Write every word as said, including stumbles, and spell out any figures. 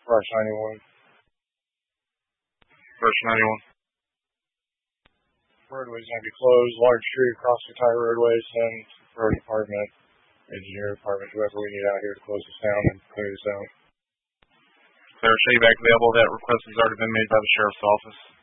Rush ninety-one. Rush ninety-one. Roadway's going to be closed. Large tree across the entire roadway. Send road department, engineer department, whoever we need out here to close this down and clear this out. Clear, Shayback available. That request has already been made by the sheriff's office.